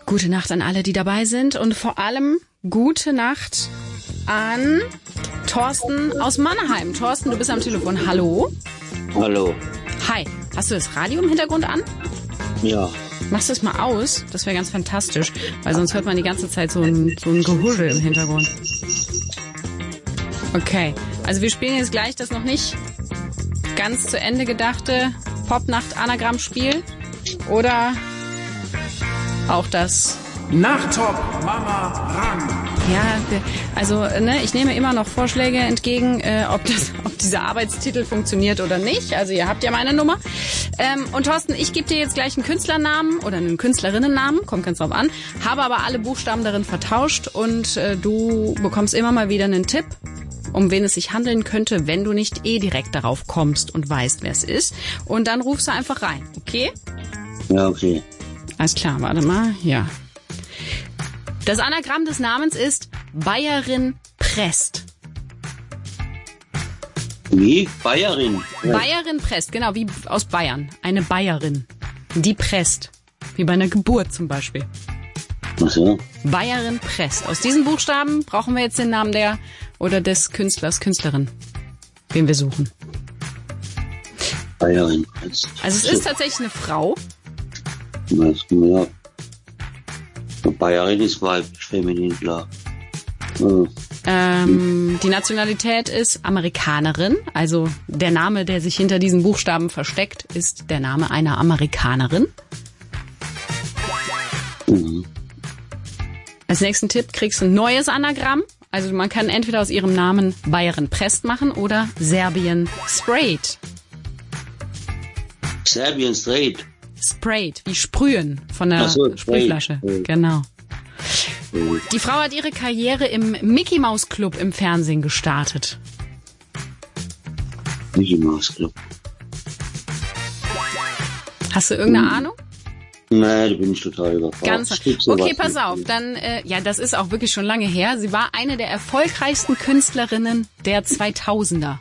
Gute Nacht an alle, die dabei sind und vor allem gute Nacht an Thorsten aus Mannheim. Thorsten, du bist am Telefon. Hallo? Hallo. Hi. Hast du das Radio im Hintergrund an? Ja. Machst du es mal aus? Das wäre ganz fantastisch, weil sonst hört man die ganze Zeit so ein Gehuschel im Hintergrund. Okay, also wir spielen jetzt gleich das noch nicht ganz zu Ende gedachte Popnacht-Anagramm-Spiel oder auch das Nachttop Mama ran. Ja, also ich nehme immer noch Vorschläge entgegen, ob dieser Arbeitstitel funktioniert oder nicht. Also ihr habt ja meine Nummer. Und Thorsten, ich gebe dir jetzt gleich einen Künstlernamen oder einen Künstlerinnennamen, kommt ganz drauf an, habe aber alle Buchstaben darin vertauscht und du bekommst immer mal wieder einen Tipp, um wen es sich handeln könnte, wenn du nicht direkt darauf kommst und weißt, wer es ist. Und dann rufst du einfach rein, okay? Ja, okay. Alles klar, warte mal, ja. Das Anagramm des Namens ist Bayerin Prest. Wie? Bayerin? Bayerin Prest, genau, wie aus Bayern. Eine Bayerin. Die Prest. Wie bei einer Geburt zum Beispiel. Ach so. Bayerin Prest. Aus diesen Buchstaben brauchen wir jetzt den Namen der oder des Künstlers, Künstlerin, den wir suchen. Bayerin Prest. Also es ist tatsächlich eine Frau. Ja. Bayerin ist weiblich, feminin, klar. Die Nationalität ist Amerikanerin. Also der Name, der sich hinter diesen Buchstaben versteckt, ist der Name einer Amerikanerin. Mhm. Als nächsten Tipp kriegst du ein neues Anagramm. Also man kann entweder aus ihrem Namen Bayerin Prest machen oder Serbien Sprayed. Serbien Straight. Sprayed, wie sprühen von der Sprühflasche. Genau. Die Frau hat ihre Karriere im Mickey Mouse Club im Fernsehen gestartet. Mickey Mouse Club. Hast du irgendeine Ahnung? Nee, da bin ich total überfragt. Okay, pass auf. Dann, das ist auch wirklich schon lange her. Sie war eine der erfolgreichsten Künstlerinnen der 2000er.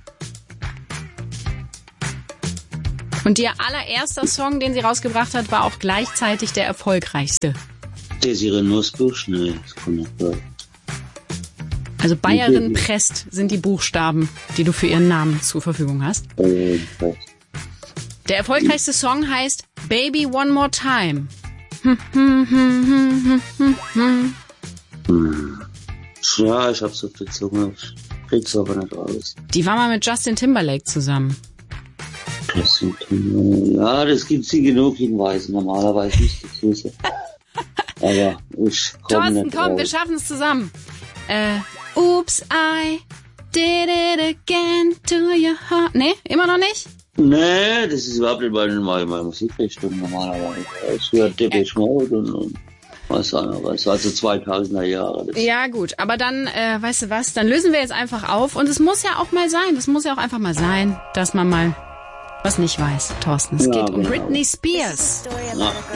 Und ihr allererster Song, den sie rausgebracht hat, war auch gleichzeitig der erfolgreichste. Desiree Nussbusch? Nee, das kann nicht sein. Also Bayerin Prest sind die Buchstaben, die du für ihren Namen zur Verfügung hast. Der erfolgreichste Song heißt Baby One More Time. Ja, ich hab's auf der Zunge. Ich krieg's aber nicht raus. Die war mal mit Justin Timberlake zusammen. Ja, das gibt sie genug Hinweise. Normalerweise nicht dazu. Aber ich komme Thorsten, nicht komm, raus. wir schaffen es zusammen. Oops, I did it again to your heart. Nee, immer noch nicht? Nee, das ist überhaupt nicht meine Musikrichtung normalerweise. Ich höre Depeche Mode und was anderes. Also 2000er Jahre. Das Ja gut, aber dann, weißt du was, dann lösen wir jetzt einfach auf. Und es muss ja auch mal sein, das muss ja auch einfach mal sein, dass man mal was nicht weiß, Thorsten. Es geht um genau. Britney Spears. Ach,